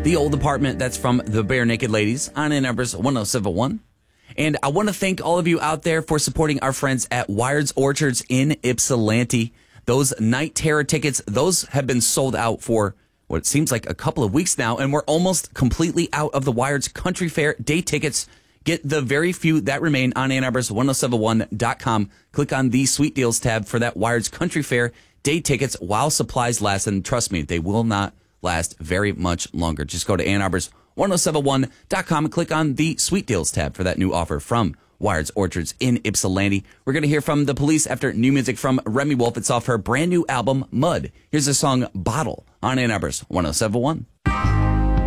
the old apartment that's from the Bare Naked Ladies on Ann Arbor's 1071. And I want to thank all of you out there for supporting our friends at Wired's Orchards in Ypsilanti. Those Night Terror tickets, those have been sold out for what seems like a couple of weeks now, and we're almost completely out of the Wired's Country Fair day tickets. Get the very few that remain on Ann Arbor's 1071.com. Click on the Sweet Deals tab for that Wired's Country Fair day tickets while supplies last. And trust me, they will not last very much longer. Just go to Ann Arbor's 1071.com and click on the Sweet Deals tab for that new offer from Wired's Orchards in Ypsilanti. We're going to hear from the Police after new music from Remy Wolf. It's off her brand new album, Mud. Here's the song Bottle on Ann Arbor's 1071.